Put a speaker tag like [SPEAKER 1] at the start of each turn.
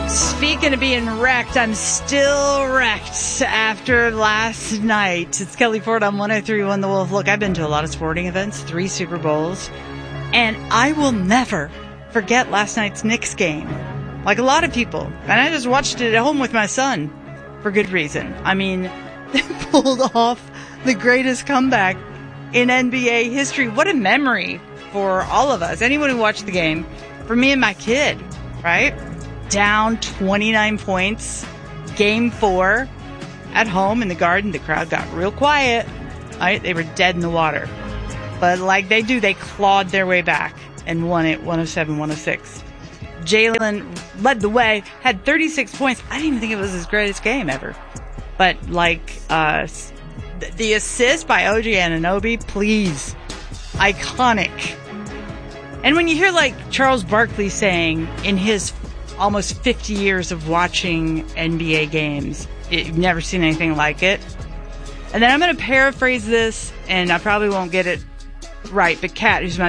[SPEAKER 1] Speaking of being wrecked, I'm still wrecked after last night. It's Kelly Ford on 103.1 The Wolf. Look, I've been to a lot of sporting events, 3 Super Bowls, and I will never forget last night's Knicks game. Like a lot of people. And I just watched it at home with my son for good reason. I mean, they pulled off the greatest comeback in NBA history. What a memory for all of us. Anyone who watched the game, for me and my kid, right? Down 29 points, game 4 at home in the Garden. The crowd got real quiet. Right? They were dead in the water. But like they do, they clawed their way back and won it 107-106. Jalen led the way, had 36 points. I didn't even think it was his greatest game ever. But like the assist by OG Anunoby, please. Iconic. And when you hear like Charles Barkley saying in his almost 50 years of watching NBA games, you've never seen anything like it. And then I'm going to paraphrase this, and I probably won't get it right, but Kat, who's my